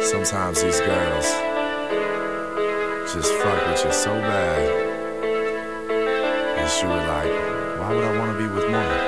Sometimes these girls just fuck with you so bad, and you were like, why would I want to be with one?